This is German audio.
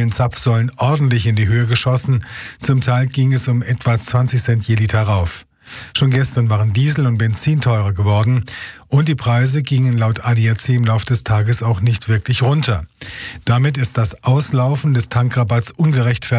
vielen Zapfsäulen ordentlich in die Höhe geschossen. Zum Teil ging es um etwa 20 Cent je Liter rauf. Schon gestern waren Diesel und Benzin teurer geworden und die Preise gingen laut ADAC im Laufe des Tages auch nicht wirklich runter. Damit ist das Auslaufen des Tankrabatts ungerechtfertigt.